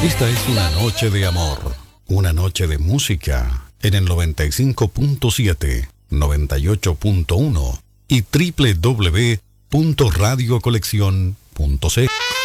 Esta es una noche de amor, una noche de música en el 95.7, 98.1 y www.radiocolección.c.